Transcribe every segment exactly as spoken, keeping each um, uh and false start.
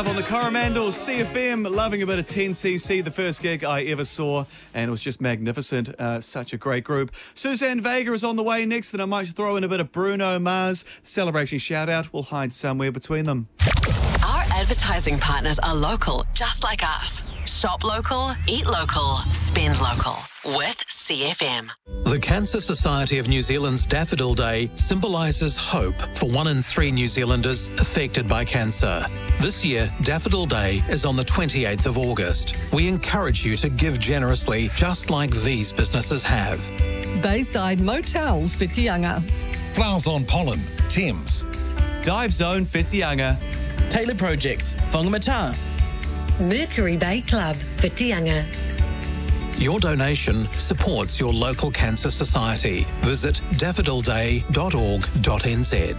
live on the Coromandel C F M, loving a bit of ten C C, the first gig I ever saw, and it was just magnificent. Uh, such a great group. Suzanne Vega is on the way next, and I might throw in a bit of Bruno Mars. Celebration shout-out will hide somewhere between them. Our advertising partners are local, just like us. Shop local, eat local, spend local. With C F M. The Cancer Society of New Zealand's Daffodil Day symbolises hope for one in three New Zealanders affected by cancer. This year, Daffodil Day is on the twenty-eighth of August. We encourage you to give generously, just like these businesses have. Bayside Motel, Whitianga. Flowers on Pollen, Thames. Dive Zone, Whitianga. Taylor Projects, Whangamata. Mercury Bay Club, Whitianga. Your donation supports your local cancer society. Visit daffodil day dot org dot n z.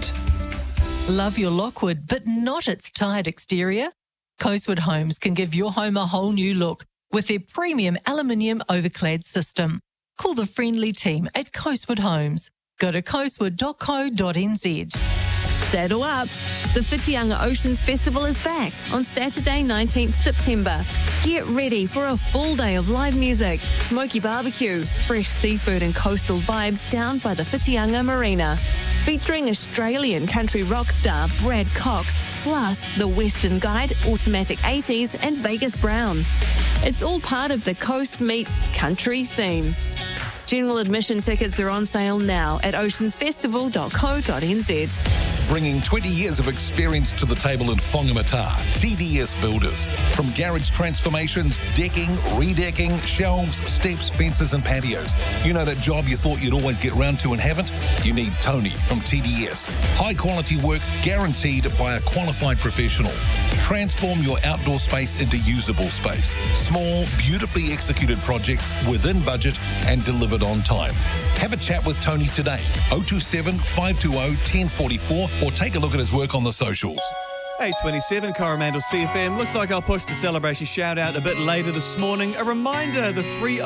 Love your Lockwood, but not its tired exterior? Coastwood Homes can give your home a whole new look with their premium aluminium overclad system. Call the friendly team at Coastwood Homes. Go to coastwood dot co dot n z. Saddle up. The Whitianga Oceans Festival is back on Saturday, nineteenth September. Get ready for a full day of live music, smoky barbecue, fresh seafood and coastal vibes down by the Whitianga Marina. Featuring Australian country rock star Brad Cox, plus the Western Guide, Automatic eighties and Vegas Brown. It's all part of the Coast Meet Country theme. General admission tickets are on sale now at oceans festival dot co dot n z. Bringing twenty years of experience to the table in Whangamata, T D S Builders. From garage transformations, decking, redecking, shelves, steps, fences and patios. You know that job you thought you'd always get round to and haven't? You need Tony from T D S. High quality work guaranteed by a qualified professional. Transform your outdoor space into usable space. Small, beautifully executed projects within budget and delivered on time. Have a chat with Tony today. oh two seven, five two oh, one oh four four or take a look at his work on the socials. eight twenty-seven, Coromandel C F M. Looks like I'll push the celebration shout out a bit later this morning. A reminder, the three